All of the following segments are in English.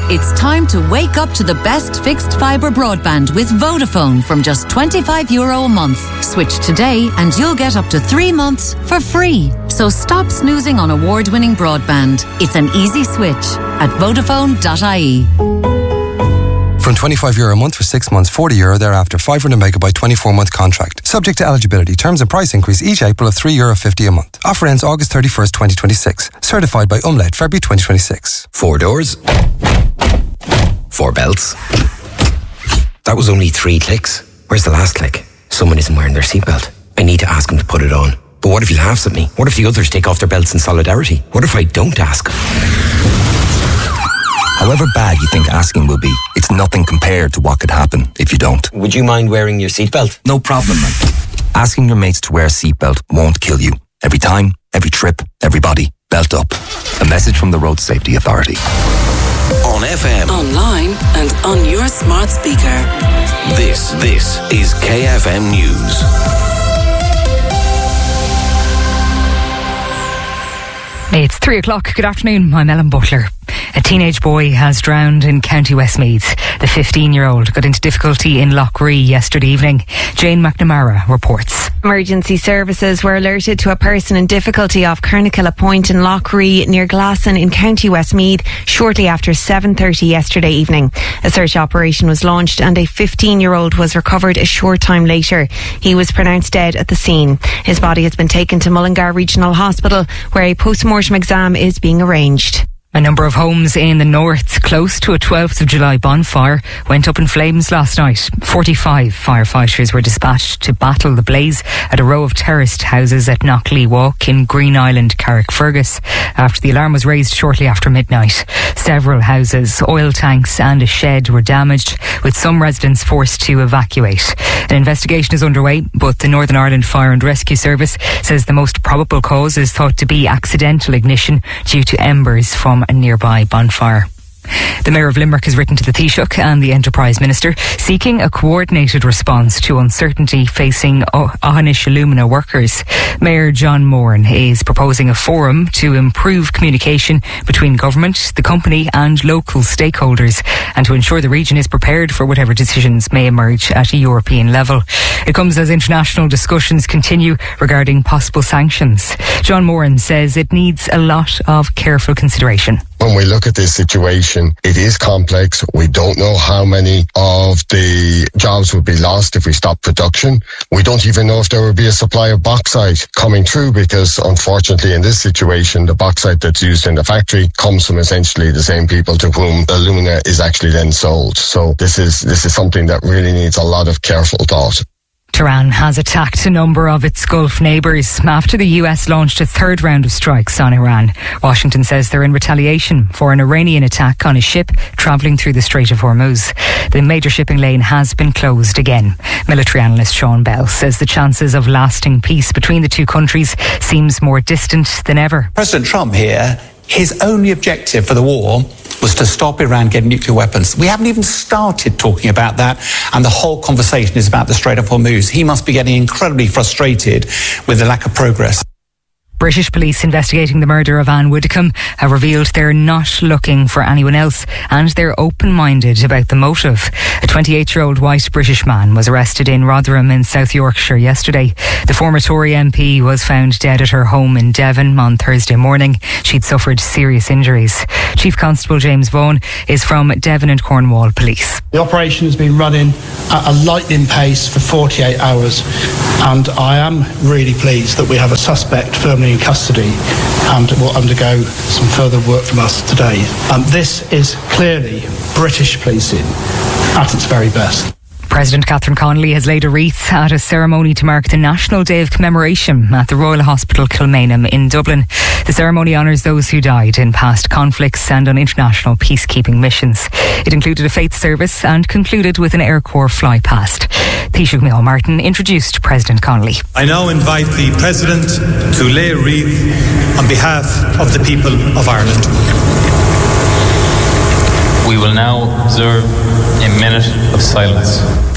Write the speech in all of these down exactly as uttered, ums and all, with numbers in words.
It's time to wake up to the best fixed fibre broadband with Vodafone from just twenty-five euro a month. Switch today and you'll get up to three months for free. So stop snoozing on award-winning broadband. It's an easy switch at vodafone dot I E. From twenty-five euro a month for six months, forty euro thereafter, five hundred megabyte, twenty-four month contract. Subject to eligibility. Terms and price increase each April of three euro fifty a month. Offer ends August thirty-first, twenty twenty-six. Certified by Umlaut, February twenty twenty-six. Four doors. Four belts. That was only three clicks. Where's the last click? Someone isn't wearing their seatbelt. I need to ask him to put it on. But what if he laughs at me? What if the others take off their belts in solidarity? What if I don't ask? However bad you think asking will be, it's nothing compared to what could happen if you don't. Would you mind wearing your seatbelt? No problem, man. Asking your mates to wear a seatbelt won't kill you. Every time, every trip, everybody, belt up. A message from the Road Safety Authority. On F M, online and on your smart speaker. This, this is K F M News. It's three o'clock. Good afternoon. I'm Ellen Butler. A teenage boy has drowned in County Westmeath. The fifteen-year-old got into difficulty in Loughree yesterday evening. Jane McNamara reports. Emergency services were alerted to a person in difficulty off Carnicalla Point in Loughree near Glasson in County Westmeath shortly after seven thirty yesterday evening. A search operation was launched and a fifteen-year-old was recovered a short time later. He was pronounced dead at the scene. His body has been taken to Mullingar Regional Hospital where a post-mortem exam is being arranged. A number of homes in the north, close to a twelfth of July bonfire, went up in flames last night. forty-five firefighters were dispatched to battle the blaze at a row of terraced houses at Knockley Walk in Green Island, Carrickfergus, after the alarm was raised shortly after midnight. Several houses, oil tanks and a shed were damaged, with some residents forced to evacuate. An investigation is underway, but the Northern Ireland Fire and Rescue Service says the most probable cause is thought to be accidental ignition due to embers from a nearby bonfire. The Mayor of Limerick has written to the Taoiseach and the Enterprise Minister seeking a coordinated response to uncertainty facing Ohanis Alumina workers. Mayor John Moran is proposing a forum to improve communication between government, the company and local stakeholders and to ensure the region is prepared for whatever decisions may emerge at a European level. It comes as international discussions continue regarding possible sanctions. John Moran says it needs a lot of careful consideration. When we look at this situation, it is complex. We don't know how many of the jobs would be lost if we stop production. We don't even know if there will be a supply of bauxite coming through because, unfortunately, in this situation, the bauxite that's used in the factory comes from essentially the same people to whom the alumina is actually then sold. So this is this is something that really needs a lot of careful thought. Tehran has attacked a number of its Gulf neighbours after the U S launched a third round of strikes on Iran. Washington says they're in retaliation for an Iranian attack on a ship travelling through the Strait of Hormuz. The major shipping lane has been closed again. Military analyst Sean Bell says the chances of lasting peace between the two countries seems more distant than ever. President Trump here, his only objective for the war was to stop Iran getting nuclear weapons. We haven't even started talking about that, and the whole conversation is about the Strait of Hormuz. He must be getting incredibly frustrated with the lack of progress. British police investigating the murder of Anne Widdecombe have revealed they're not looking for anyone else and they're open-minded about the motive. A twenty-eight-year-old white British man was arrested in Rotherham in South Yorkshire yesterday. The former Tory M P was found dead at her home in Devon on Thursday morning. She'd suffered serious injuries. Chief Constable James Vaughan is from Devon and Cornwall Police. The operation has been running at a lightning pace for forty-eight hours, and I am really pleased that we have a suspect firmly in custody and will undergo some further work from us today. Um, this is clearly British policing at its very best. President Catherine Connolly has laid a wreath at a ceremony to mark the National Day of Commemoration at the Royal Hospital Kilmainham in Dublin. The ceremony honours those who died in past conflicts and on international peacekeeping missions. It included a faith service and concluded with an Air Corps fly past. Taoiseach Micheál Martin introduced President Connolly. I now invite the President to lay a wreath on behalf of the people of Ireland. We will now observe a minute of silence.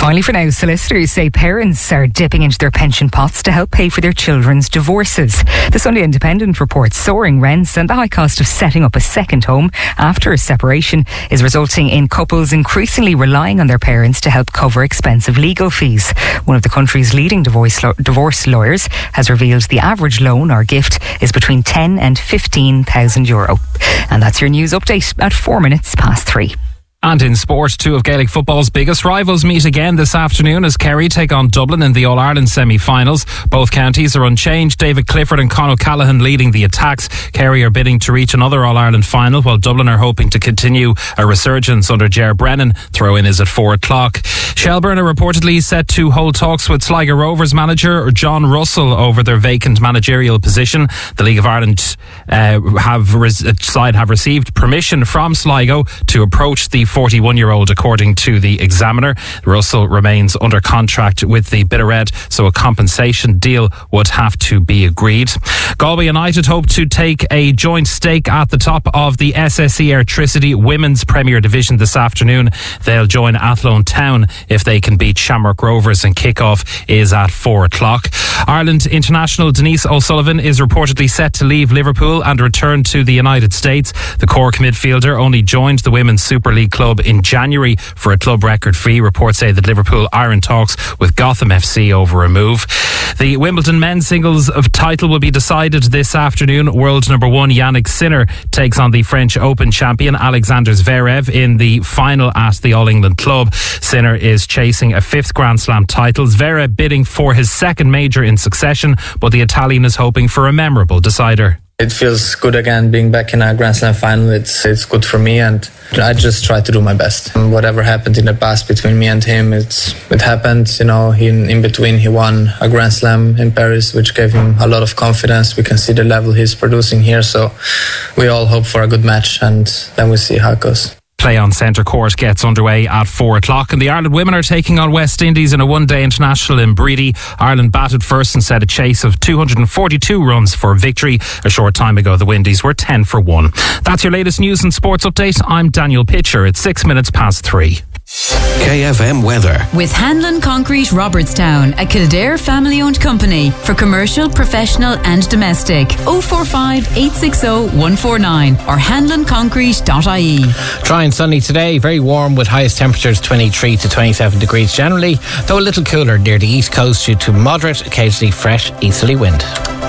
Finally for now, solicitors say parents are dipping into their pension pots to help pay for their children's divorces. The Sunday Independent reports soaring rents and the high cost of setting up a second home after a separation is resulting in couples increasingly relying on their parents to help cover expensive legal fees. One of the country's leading divorce, lo- divorce lawyers has revealed the average loan or gift is between ten and fifteen thousand euro. And that's your news update at four minutes past three. And in sport, two of Gaelic football's biggest rivals meet again this afternoon as Kerry take on Dublin in the All-Ireland semi-finals. Both counties are unchanged. David Clifford and Con O'Callaghan leading the attacks. Kerry are bidding to reach another All-Ireland final, while Dublin are hoping to continue a resurgence under Ger Brennan. Throw-in is at four o'clock. Shelburne are reportedly set to hold talks with Sligo Rovers manager John Russell over their vacant managerial position. The League of Ireland uh, have res- side have received permission from Sligo to approach the forty-one-year-old, according to the Examiner. Russell remains under contract with the Bitterred, so a compensation deal would have to be agreed. Galway United hope to take a joint stake at the top of the S S E Airtricity Women's Premier Division this afternoon. They'll join Athlone Town if they can beat Shamrock Rovers, and kick-off is at four o'clock. Ireland international Denise O'Sullivan is reportedly set to leave Liverpool and return to the United States. The Cork midfielder only joined the Women's Super League club in January for a club record fee. Reports say that Liverpool are in talks with Gotham F C over a move. The Wimbledon men's singles of title will be decided this afternoon. World number one Yannick Sinner takes on the French Open champion Alexander Zverev in the final at the All England Club. Sinner is chasing a fifth Grand Slam title. Zverev bidding for his second major in succession, but the Italian is hoping for a memorable decider. It feels good again being back in a Grand Slam final. It's it's good for me, and I just try to do my best. And whatever happened in the past between me and him, it's it happened. You know, he, in between he won a Grand Slam in Paris, which gave him a lot of confidence. We can see the level he's producing here, so we all hope for a good match, and then we see how it goes. Play on centre court gets underway at four o'clock, and the Ireland women are taking on West Indies in a one-day international in Breedy. Ireland batted first and set a chase of two hundred forty-two runs for victory. A short time ago, the Windies were ten for one. That's your latest news and sports update. I'm Daniel Pitcher. It's six minutes past three. K F M weather. With Hanlon Concrete Robertstown, a Kildare family-owned company for commercial, professional and domestic. oh four five, eight six oh, one four nine or hanlon concrete dot I E. Dry and sunny today, very warm with highest temperatures twenty-three to twenty-seven degrees generally, though a little cooler near the east coast due to moderate, occasionally fresh easterly wind.